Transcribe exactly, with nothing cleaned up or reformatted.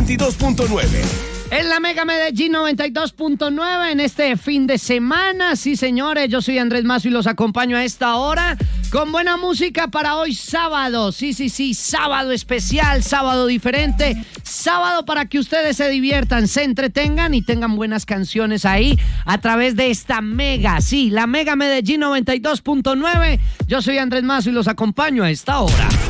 veintidós punto nueve. En la Mega Medellín noventa y dos punto nueve en este fin de semana. Sí, señores, yo soy Andrés Mazo y los acompaño a esta hora con buena música para hoy sábado. Sí, sí, sí, sábado especial, sábado diferente, sábado para que ustedes se diviertan, se entretengan y tengan buenas canciones ahí a través de esta Mega, sí, la Mega Medellín noventa y dos punto nueve. Yo soy Andrés Mazo y los acompaño a esta hora.